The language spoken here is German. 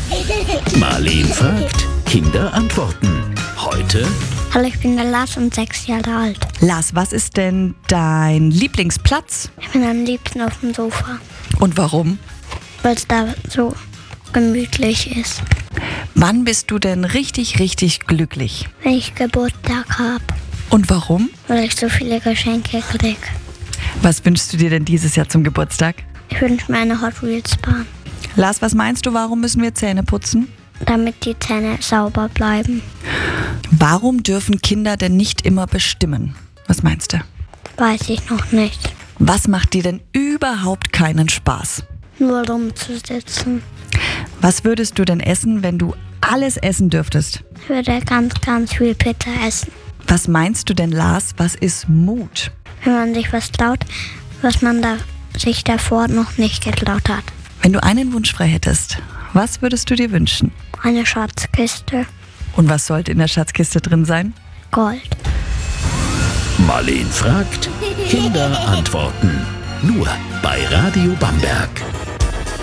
Marleen fragt, Kinder antworten. Heute: Hallo, ich bin der Lars und 6 Jahre alt. Lars, was ist denn dein Lieblingsplatz? Ich bin am liebsten auf dem Sofa, Und warum? weil es da so gemütlich ist. Wann bist du denn richtig, richtig glücklich? Wenn ich Geburtstag habe, Und warum? weil ich so viele Geschenke kriege. Was wünschst du dir denn dieses Jahr zum Geburtstag? Ich wünsche mir eine Hot Wheels Bahn, Lars, was meinst du, warum müssen wir Zähne putzen? damit die Zähne sauber bleiben. Warum dürfen Kinder denn nicht immer bestimmen? Was meinst du? Weiß ich noch nicht. Was macht dir denn überhaupt keinen Spaß? Nur rumzusitzen. Was würdest du denn essen, wenn du alles essen dürftest? Ich würde ganz, ganz viel Pizza essen. Was meinst du denn, Lars, was ist Mut? Wenn man sich was traut, was man sich davor noch nicht getraut hat. Wenn du einen Wunsch frei hättest, was würdest du dir wünschen? Eine Schatzkiste. Und was sollte in der Schatzkiste drin sein? Gold. Marleen fragt, Kinder antworten. Nur bei Radio Bamberg.